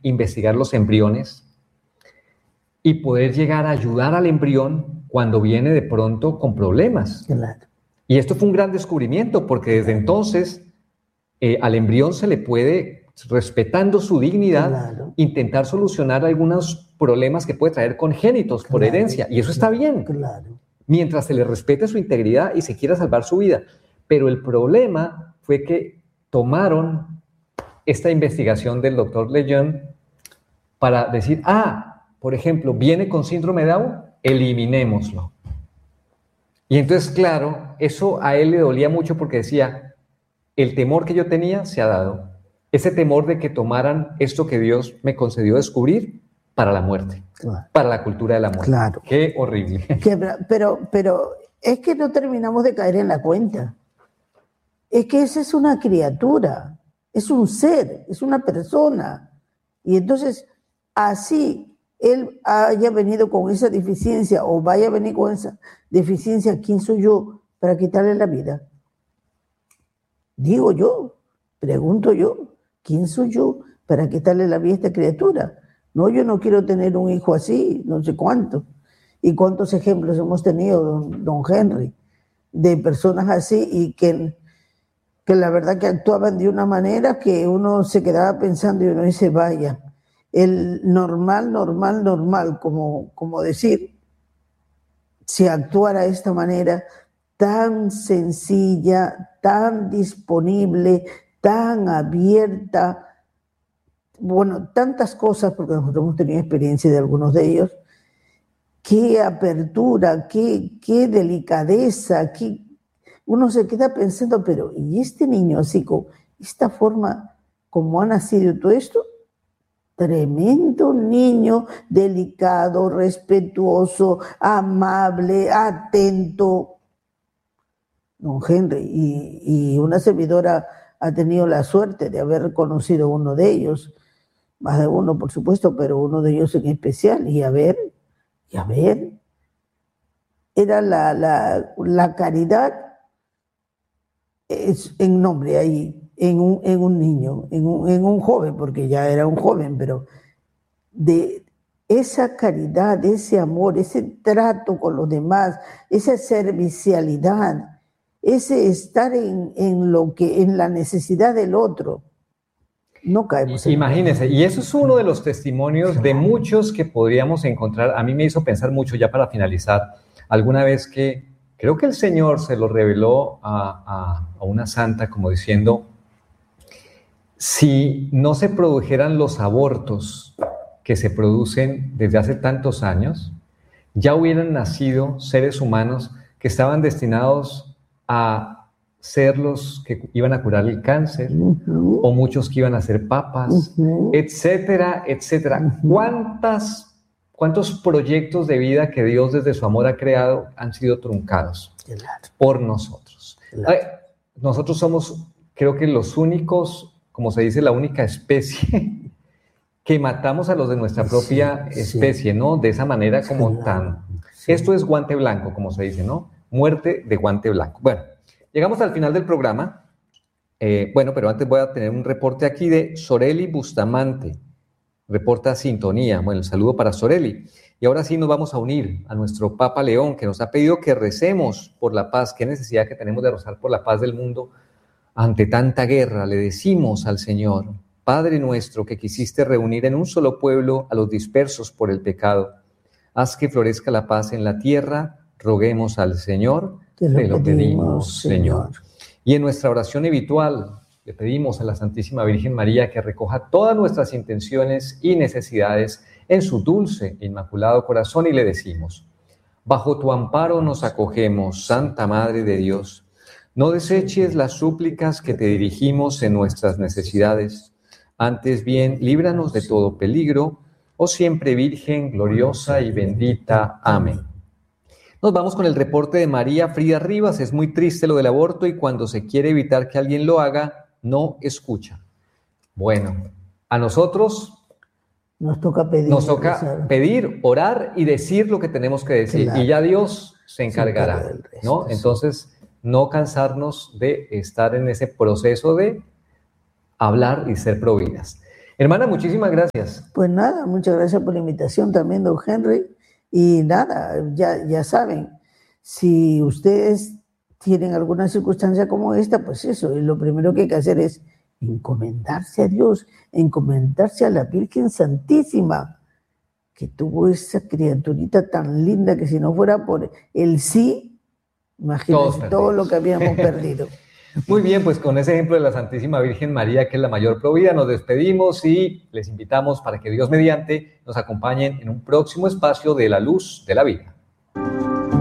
investigar los embriones y poder llegar a ayudar al embrión cuando viene de pronto con problemas. Claro. Y esto fue un gran descubrimiento, porque desde entonces al embrión se le puede, respetando su dignidad, intentar solucionar algunos problemas que puede traer congénitos por herencia, y eso está bien, mientras se le respete su integridad y se quiera salvar su vida. Pero el problema fue que tomaron esta investigación del doctor Lejeune para decir, por ejemplo, viene con síndrome de Down, eliminémoslo. Y entonces, claro, eso a él le dolía mucho porque decía, el temor que yo tenía se ha dado. Ese temor de que tomaran esto que Dios me concedió descubrir para la muerte, para la cultura de la muerte. Claro. Qué horrible. Pero es que no terminamos de caer en la cuenta. Es que esa es una criatura, es un ser, es una persona. Y entonces, así él haya venido con esa deficiencia o vaya a venir con esa deficiencia, ¿quién soy yo para quitarle la vida? Digo yo, pregunto yo, ¿quién soy yo para quitarle la vida a esta criatura? No, yo no quiero tener un hijo así, no sé cuánto. Y cuántos ejemplos hemos tenido, don Henry, de personas así y que la verdad que actuaban de una manera que uno se quedaba pensando y uno dice, vaya, el normal, como decir, si actuara de esta manera tan sencilla, tan disponible, tan abierta, bueno, tantas cosas, porque nosotros hemos tenido experiencia de algunos de ellos, qué apertura, qué delicadeza, uno se queda pensando, pero ¿y este niño así, con esta forma, como ha nacido todo esto? Tremendo niño, delicado, respetuoso, amable, atento. Don Henry, y una servidora ha tenido la suerte de haber conocido uno de ellos, más de uno por supuesto, pero uno de ellos en especial, y a ver, era la caridad en nombre ahí, en un niño, en un joven, porque ya era un joven, pero de esa caridad, ese amor, ese trato con los demás, esa servicialidad, ese estar en la necesidad del otro. No caemos en Imagínense, y eso es uno de los testimonios de muchos que podríamos encontrar. A mí me hizo pensar mucho, ya para finalizar, alguna vez que creo que el Señor se lo reveló a una santa como diciendo, si no se produjeran los abortos que se producen desde hace tantos años, ya hubieran nacido seres humanos que estaban destinados a ser los que iban a curar el cáncer, o muchos que iban a ser papas, etcétera, etcétera. ¿Cuántos proyectos de vida que Dios desde su amor ha creado han sido truncados por nosotros? Nosotros somos, creo que los únicos, como se dice, la única especie que matamos a los de nuestra propia especie, ¿no? De esa manera como tan... Esto es guante blanco, como se dice, ¿no? Muerte de guante blanco. Bueno, llegamos al final del programa. Pero antes voy a tener un reporte aquí de Soreli Bustamante. Reporta sintonía. Bueno, el saludo para Soreli. Y ahora sí nos vamos a unir a nuestro Papa León, que nos ha pedido que recemos por la paz. Qué necesidad que tenemos de rezar por la paz del mundo ante tanta guerra. Le decimos al Señor, Padre nuestro, que quisiste reunir en un solo pueblo a los dispersos por el pecado, haz que florezca la paz en la tierra. Roguemos al Señor. Te lo pedimos, Señor. Y en nuestra oración habitual le pedimos a la Santísima Virgen María que recoja todas nuestras intenciones y necesidades en su dulce e inmaculado corazón y le decimos, bajo tu amparo nos acogemos, Santa Madre de Dios. No deseches las súplicas que te dirigimos en nuestras necesidades. Antes bien, líbranos de todo peligro, oh siempre Virgen gloriosa y bendita. Amén. Nos vamos con el reporte de María Frida Rivas. Es muy triste lo del aborto y cuando se quiere evitar que alguien lo haga, no escucha. Bueno, a nosotros nos toca pedir, orar y decir lo que tenemos que decir. Claro. Y ya Dios se encargará, ¿no? Entonces, no cansarnos de estar en ese proceso de hablar y ser providas. Hermana, muchísimas gracias. Pues nada, muchas gracias por la invitación también, don Henry. Y nada, ya saben, si ustedes tienen alguna circunstancia como esta, pues eso, y lo primero que hay que hacer es encomendarse a Dios, encomendarse a la Virgen Santísima, que tuvo esa criaturita tan linda que si no fuera por el sí, imagínense todo lo que habíamos perdido. Muy bien, pues con ese ejemplo de la Santísima Virgen María, que es la mayor provida, nos despedimos y les invitamos para que Dios mediante nos acompañen en un próximo espacio de la luz de la vida.